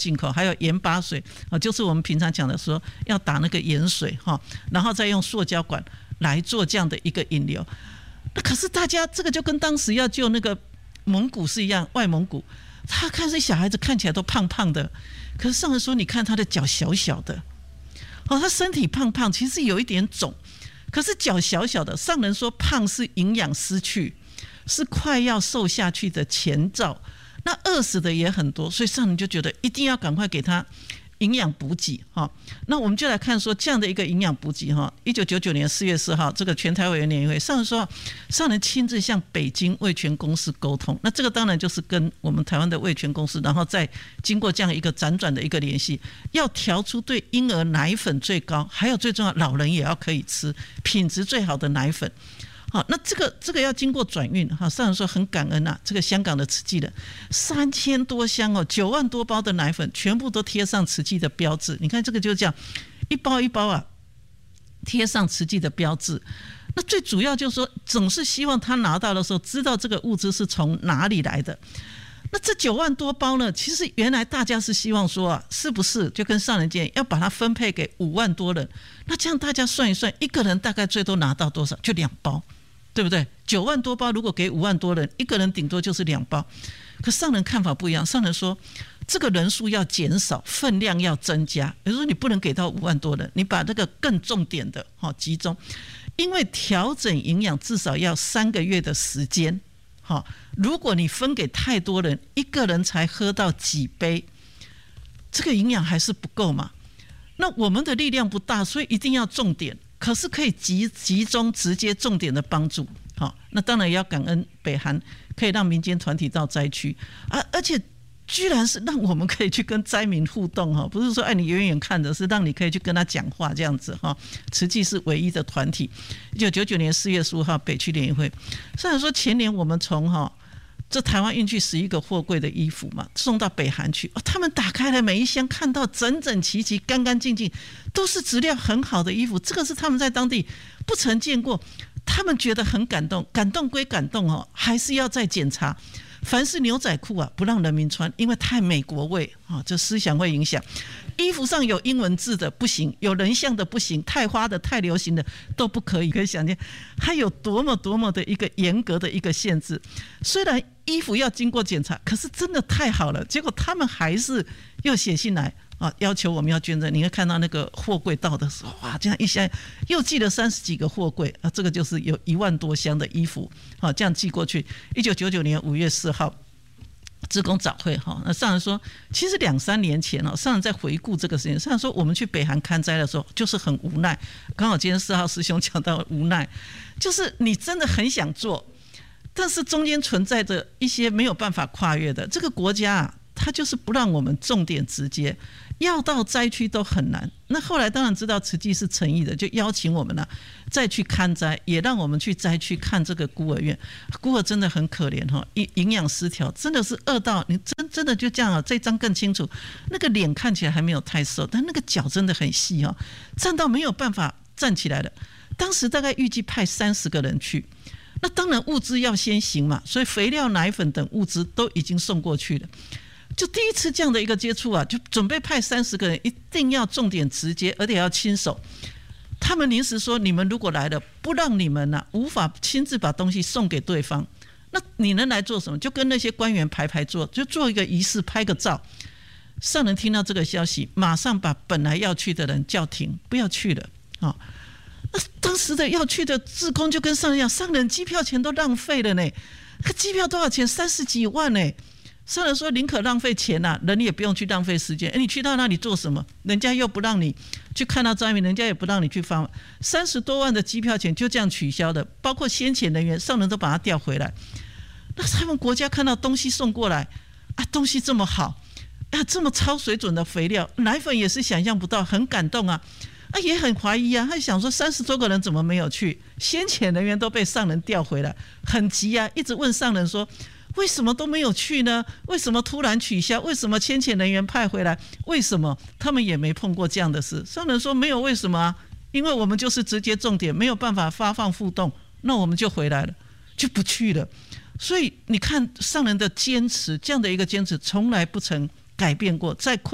进口，还有盐巴水就是我们平常讲的说要打那个盐水然后再用塑胶管来做这样的一个引流。那可是大家这个就跟当时要救那个蒙古是一样，外蒙古他看这小孩子看起来都胖胖的，可是上人说你看他的脚小小的他身体胖胖，其实有一点肿，可是脚小小的。上人说胖是营养失去，是快要瘦下去的前兆，那饿死的也很多，所以上人就觉得一定要赶快给他营养补给那我们就来看说这样的一个营养补给1999年4月4号这个全台委员联谊会，上人说上人亲自向北京味全公司沟通，那这个当然就是跟我们台湾的味全公司，然后再经过这样一个辗转的一个联系，要调出对婴儿奶粉最高，还有最重要老人也要可以吃品质最好的奶粉。好，那这个要经过转运上人说很感恩这个香港的慈济人3000多箱9万多包的奶粉全部都贴上慈济的标志，你看这个就这样一包一包贴上慈济的标志。那最主要就是说总是希望他拿到的时候知道这个物资是从哪里来的。那这9万多包呢，其实原来大家是希望说是不是就跟上人建议要把它分配给5万多人，那这样大家算一算，一个人大概最多拿到多少？就2包，对不对？9万多包如果给5万多人，一个人顶多就是2包。可上人看法不一样，上人说这个人数要减少，分量要增加，比如说你不能给到5万多人，你把这个更重点的集中，因为调整营养至少要3个月的时间。如果你分给太多人，一个人才喝到几杯，这个营养还是不够嘛。那我们的力量不大，所以一定要重点，可是可以集中直接重点的帮助。那当然也要感恩北韩可以让民间团体到灾区而且居然是让我们可以去跟灾民互动不是说你远远看着，是让你可以去跟他讲话这样子慈济是唯一的团体。1999年4月15号北区联谊会，虽然说前年我们从这台湾运去11个货柜的衣服嘛，送到北韩去他们打开了每一箱，看到整整齐齐干干净净，都是质量很好的衣服，这个是他们在当地不曾见过，他们觉得很感动。感动归感动还是要再检查，凡是牛仔裤不让人民穿，因为太美国味这思想会影响。衣服上有英文字的不行，有人像的不行，太花的太流行的都不可以。可以想见它有多么多么的一个严格的一个限制。虽然衣服要经过检查，可是真的太好了，结果他们还是又写信来要求我们要捐赠。你会看到那个货柜到的时候这样一箱又寄了30几个货柜这个就是有1万多箱的衣服这样寄过去。1999年5月4号志工早会那上人说其实2-3年前上人在回顾这个事情，上人说我们去北韩勘灾的时候就是很无奈，刚好今天4号师兄讲到无奈，就是你真的很想做，但是中间存在着一些没有办法跨越的。这个国家它就是不让我们重点直接，要到灾区都很难。那后来当然知道慈济是诚意的，就邀请我们再去看灾，也让我们去灾区看这个孤儿院。孤儿真的很可怜营养失调，真的是饿到你真的就这样这张更清楚，那个脸看起来还没有太瘦，但那个脚真的很细站到没有办法站起来了。当时大概预计派30个人去，那当然物资要先行嘛，所以肥料、奶粉等物资都已经送过去了。就第一次这样的一个接触就准备派30个人，一定要重点直接，而且要亲手。他们临时说你们如果来了，不让你们无法亲自把东西送给对方，那你能来做什么？就跟那些官员排坐，就做一个仪式，拍个照。上人听到这个消息，马上把本来要去的人叫停，不要去了那当时的要去的志工就跟上人讲，上人机票钱都浪费了呢，机票多少钱？30几万呢。上人说宁可浪费钱人也不用去浪费时间。你去到那里做什么？人家又不让你去看到灾民，人家也不让你去放30多万的机票钱就这样取消的，包括先遣人员上人都把他调回来。那他们国家看到东西送过来东西这么好这么超水准的肥料，奶粉也是想象不到，很感动也很怀疑他想说30多个人怎么没有去？先遣人员都被上人调回来，很急一直问上人说为什么都没有去呢？为什么突然取消？为什么先遣人员派回来？为什么他们也没碰过这样的事？上人说没有为什么因为我们就是直接重点，没有办法发放互动，那我们就回来了，就不去了。所以你看上人的坚持，这样的一个坚持从来不曾改变过，在